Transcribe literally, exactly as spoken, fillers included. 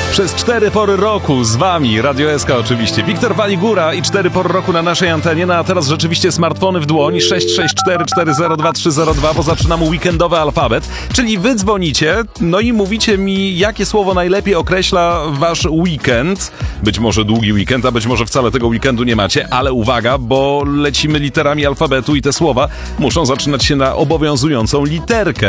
Przez cztery pory roku z wami, Radio S K oczywiście. Wiktor Waligura i cztery pory roku na naszej antenie. No a teraz rzeczywiście smartfony w dłoń. sześć sześć cztery cztery zero dwa trzy zero dwa, bo zaczynamy weekendowy alfabet. Czyli wy dzwonicie, no i mówicie mi, jakie słowo najlepiej określa wasz weekend. Być może długi weekend, a być może wcale tego weekendu nie macie, ale uwaga, bo lecimy literami alfabetu i te słowa muszą zaczynać się na obowiązującą literkę.